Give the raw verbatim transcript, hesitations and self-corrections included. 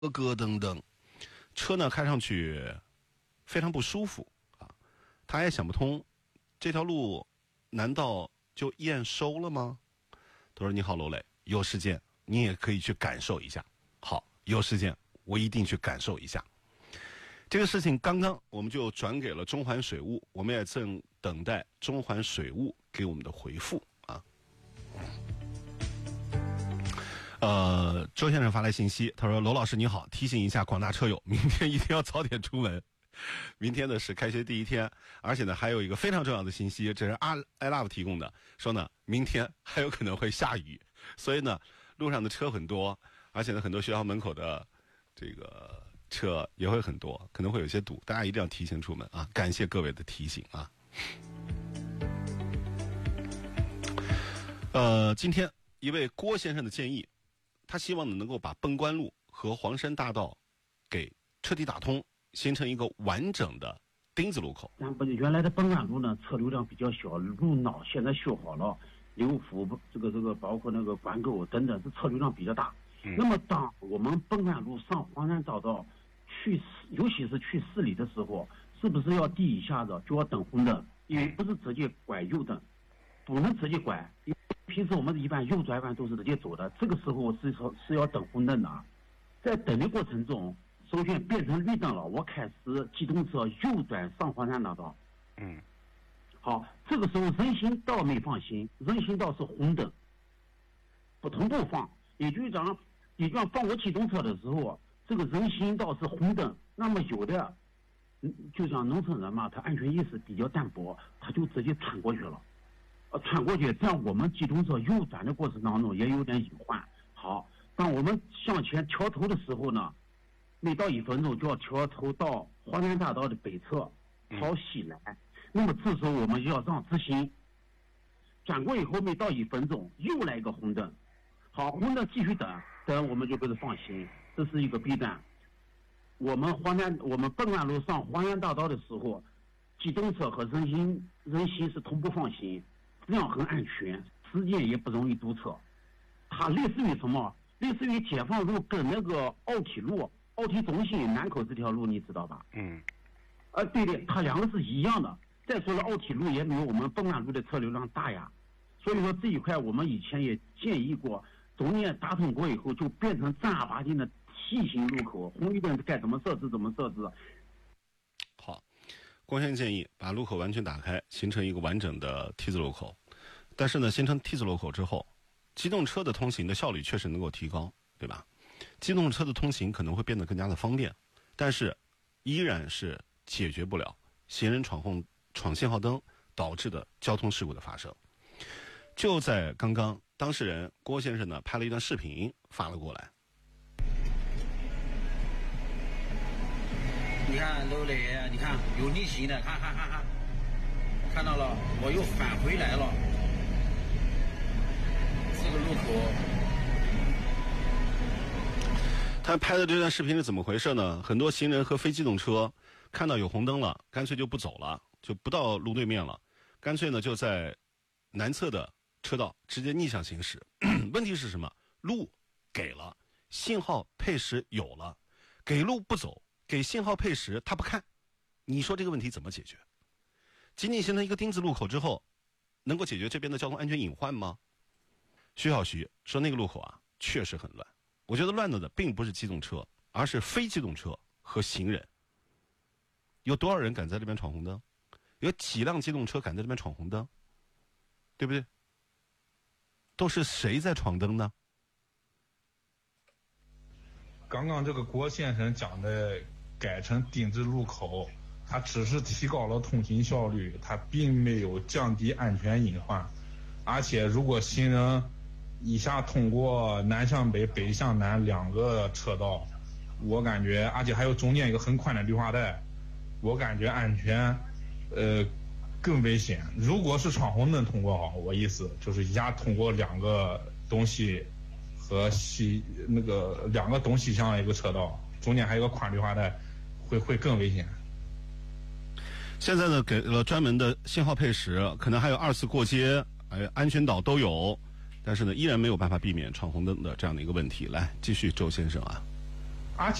咯咯噔噔，车呢开上去非常不舒服啊。他也想不通，这条路难道就验收了吗？他说：“你好，楼磊，有时间你也可以去感受一下。”好，有时间我一定去感受一下。这个事情刚刚我们就转给了中环水务，我们也正等待中环水务给我们的回复啊。呃，周先生发来信息，他说：“娄老师你好，提醒一下广大车友，明天一定要早点出门。明天呢是开学第一天，而且呢还有一个非常重要的信息，这是阿 I love 提供的，说呢明天还有可能会下雨，所以呢路上的车很多，而且呢很多学校门口的这个车也会很多，可能会有些堵，大家一定要提前出门啊！感谢各位的提醒啊。呃，今天一位郭先生的建议。”他希望呢能够把崩关路和黄山大道给彻底打通，形成一个完整的丁字路口。 那不原来的崩关路呢，车流量比较小，路脑现在修好了，流浮这个这个包括那个关沟等等，是车流量比较大。嗯、那么当我们崩关路上黄山大道去，尤其是去市里的时候，是不是要第一下子就要等红灯？因为不是直接拐右灯，不能直接拐。平时我们一般右转弯都是直接走的，这个时候是说是要等红灯的。在等的过程中，首先变成绿灯了，我开始机动车右转上黄山大道。嗯，好，这个时候人行道没放行，人行道是红灯，不同步放。也就是讲，也就讲放我机动车的时候，这个人行道是红灯，那么有的，就像农村人嘛，他安全意识比较淡薄，他就直接穿过去了。呃，穿过去，这样我们机动车右转的过程当中也有点隐患。好，当我们向前调头的时候呢，每到一分钟就要调头到黄山大道的北侧朝西来。嗯、那么这时候我们就要让直行，转过以后每到一分钟又来一个红灯。好，红灯继续等，等我们就开始放行，这是一个必然。我们黄山我们崩关路上黄山大道的时候，机动车和人行人行是同步放行。这样很安全，时间也不容易堵车。它类似于什么？类似于解放路跟那个奥体路、奥体中心南口这条路，你知道吧？嗯。啊，对的，它两个是一样的。再说了，奥体路也没有我们崩关路的车流量大呀。所以说这一块，我们以前也建议过，中间打通过以后，就变成正儿八经的 T 型路口，红绿灯该怎么设置怎么设置。 好。郭先生建议把路口完全打开，形成一个完整的 T 字路口。但是呢，形成 T 字路口之后，机动车的通行的效率确实能够提高，对吧？机动车的通行可能会变得更加的方便，但是依然是解决不了行人闯红闯信号灯导致的交通事故的发生。就在刚刚，当事人郭先生呢拍了一段视频发了过来。 你看楼磊，你看有逆行的，看看看看，看到了，我又返回来了。这个路口， 他拍的这段视频是怎么回事呢？很多行人和非机动车看到有红灯了，干脆就不走了，就不到路对面了，干脆呢就在南侧的车道直接逆向行驶。问题是什么？路给了，信号配时有了，给路不走。给信号配时他不看，你说这个问题怎么解决？仅仅形成一个丁字路口之后，能够解决这边的交通安全隐患吗？徐小徐说那个路口啊确实很乱，我觉得乱的的并不是机动车，而是非机动车和行人。有多少人敢在这边闯红灯？有几辆机动车敢在这边闯红灯？对不对？都是谁在闯灯呢？ 刚刚这个郭先生讲的改成丁字路口，它只是提高了通行效率，它并没有降低安全隐患。而且如果行人一下通过南向北、北向南两个车道，我感觉，而且还有中间一个很宽的绿化带，我感觉安全呃更危险。如果是闯红灯通过好，我意思就是一下通过两个东西和西那个两个东西向一个车道，中间还有个宽绿化带，会会更危险。 现在呢，给了专门的信号配时，可能还有二次过街，哎，安全岛都有，但是呢，依然没有办法避免闯红灯的这样的一个问题。来，继续，周先生啊。